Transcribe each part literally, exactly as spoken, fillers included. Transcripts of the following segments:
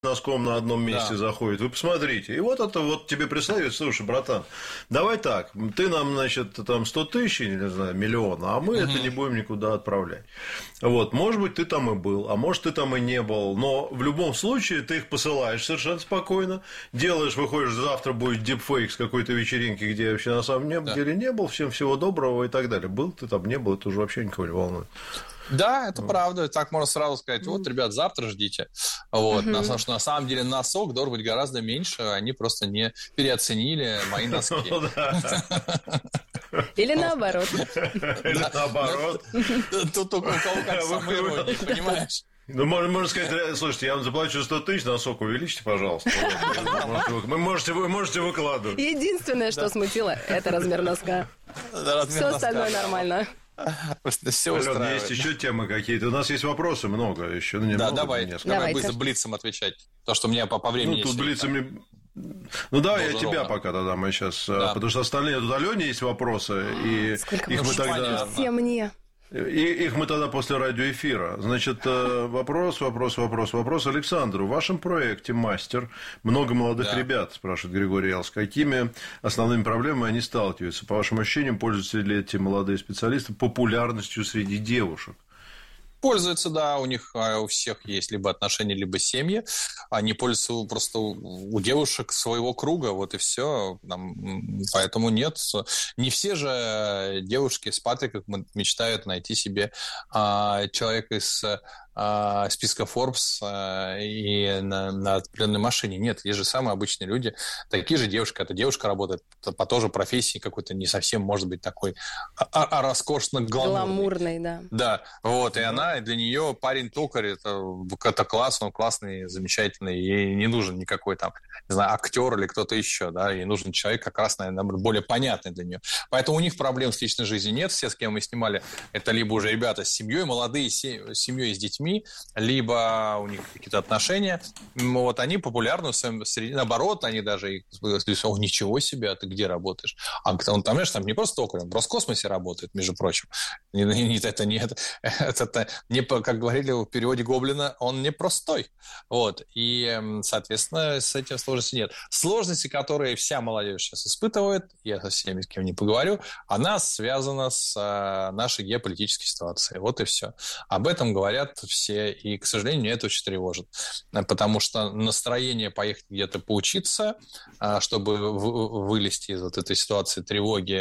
носком на одном месте да. заходит. Вы посмотрите. И вот это вот тебе прислали, слушай, братан, давай так, ты нам, значит, там сто тысяч, не знаю, миллион, а мы угу. это не будем никуда отправлять. Вот, может быть, ты там и был, а может, ты там и не был, но в любом случае ты их посылаешь совершенно спокойно, делаешь, выходишь, завтра будет дипфейк с какой-то вечеринки, где я вообще на самом деле да. не был, всем всего доброго и так далее. Был ты там, не был, это уже вообще никого не волнует. Да, это правда. Так можно сразу сказать, вот, ребят, завтра ждите. Вот. Uh-huh. Потому что на самом деле носок должен быть гораздо меньше, они просто не переоценили мои носки. Или наоборот. Или наоборот. Тут у кого как самоирония, понимаешь? Ну, можно сказать, слушайте, я вам заплачу сто тысяч, носок увеличьте, пожалуйста. Вы можете, вы можете выкладывать. Единственное, что смутило, это размер носка. Все остальное нормально. Все Алёна, есть еще темы какие-то? У нас есть вопросы много еще. Ну, да, давай. Давай быстро блицем отвечать. То, что мне по, по времени... Ну, тут блицем... Ну, давай я тебя пока тогда мы сейчас... Да. Потому что остальные... Тут Алёне есть вопросы, и Сколько их мы тогда... Все мне... И их мы тогда после радиоэфира. Значит, вопрос, вопрос, вопрос, вопрос Александру. В вашем проекте «Мастер» много молодых да. ребят, спрашивает Григорий Ялс. Какими основными проблемами они сталкиваются? По вашим ощущениям, пользуются ли эти молодые специалисты популярностью среди девушек? Пользуются, да, у них у всех есть либо отношения, либо семьи. Они пользуются просто у девушек своего круга, вот и все. Поэтому нет. Не все же девушки с Патриком мечтают найти себе человека из списка Forbes и на, на определенной машине. Нет, есть же самые обычные люди, такие же девушки. Эта девушка работает по той же профессии какой-то не совсем, может быть, такой а, а роскошно гламурной. Гламурной, да. Да, вот, и она, для нее парень-токарь, это, это классно, он классный, замечательный, ей не нужен никакой там, не знаю, актер или кто-то еще, да, ей нужен человек как раз, наверное, более понятный для нее. Поэтому у них проблем с личной жизнью нет, все, с кем мы снимали, это либо уже ребята с семьей, молодые с семьей, с детьми, либо у них какие-то отношения, вот, они популярны среди, наоборот, они даже, о, ничего себе, а ты где работаешь? А он там, знаешь, там не просто токарь, он в Роскосмосе работает, между прочим. Это не, это, это не, как говорили в переводе Гоблина, он не простой. Вот, и, соответственно, с этим сложностей нет. Сложности, которые вся молодежь сейчас испытывает, я со всеми, с кем не поговорю, она связана с нашей геополитической ситуацией. Вот и все. Об этом говорят все, и, к сожалению, меня это очень тревожит, потому что настроение поехать где-то поучиться, чтобы вылезти из вот этой ситуации тревоги,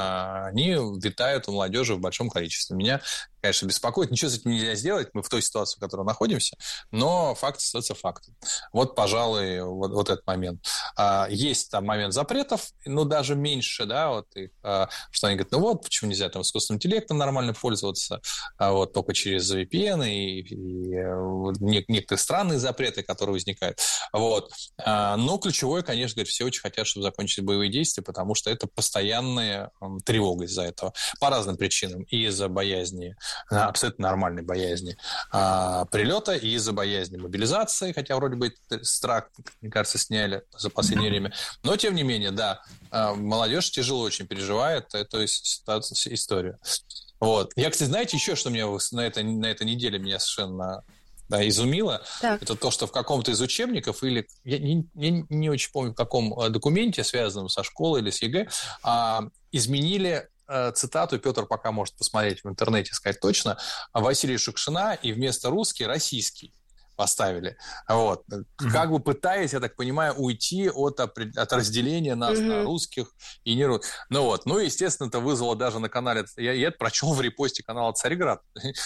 они витают у молодежи в большом количестве. Меня, конечно, беспокоит, ничего с этим нельзя сделать, мы в той ситуации, в которой находимся, но факт остается фактом. Вот, пожалуй, вот, вот этот момент. Есть там момент запретов, но даже меньше, да, вот, и, что они говорят, ну вот, почему нельзя там искусственным интеллектом нормально пользоваться, вот, только через ви пи эн и, и некоторые странные запреты, которые возникают. Вот. Но ключевое, конечно, говорит, все очень хотят, чтобы закончились боевые действия, потому что это постоянная тревога из-за этого. По разным причинам. И из-за боязни, абсолютно нормальной боязни прилета, и из-за боязни мобилизации, хотя вроде бы страх, мне кажется, сняли за последнее время. Но, тем не менее, да, молодежь тяжело очень переживает эту историю. Вот. Я, кстати, знаете, еще что меня на, это, на этой неделе меня совершенно да, изумило? Так. Это то, что в каком-то из учебников или, я не, не, не очень помню, в каком документе, связанном со школой или с ЕГЭ, а, изменили а, цитату, Петр пока может посмотреть в интернете, сказать точно, Василия Шукшина, и вместо русский российский поставили. Вот. Mm-hmm. Как бы пытаясь, я так понимаю, уйти от, от разделения нас mm-hmm. на русских и не русских. Ну, вот. Ну, естественно, это вызвало даже на канале... Я, я это прочел в репосте канала «Царьград»,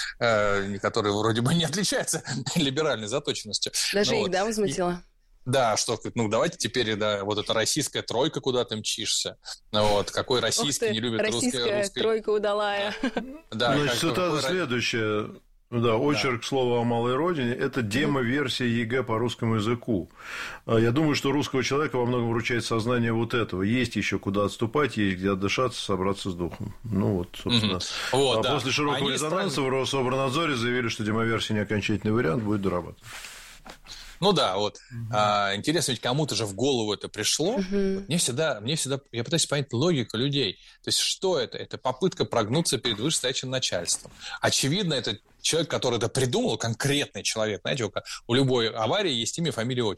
который вроде бы не отличается либеральной заточенностью. Даже их, да, возмутило? Да, что, ну, давайте теперь, да, вот эта российская тройка, куда ты мчишься. Вот, какой российский ты, не любит русская... Российская тройка удалая. Да, значит, цитата следующая... Да, очерк да. слова о малой родине – это демо-версия ЕГЭ по русскому языку. Я думаю, что русского человека во многом вручает сознание вот этого. Есть еще куда отступать, есть где отдышаться, собраться с духом. Ну, вот, собственно. Mm-hmm. Вот, а да. после широкого Они резонанса стран... в Рособорнадзоре заявили, что демо-версия не окончательный вариант, будет дорабатывать. Ну да, вот. Угу. А, интересно, ведь кому-то же в голову это пришло. Угу. Мне всегда, мне всегда, я пытаюсь понять логику людей. То есть что это? Это попытка прогнуться перед вышестоящим начальством. Очевидно, это человек, который это придумал, конкретный человек. Знаете, у любой аварии есть имя, фамилия, отчество.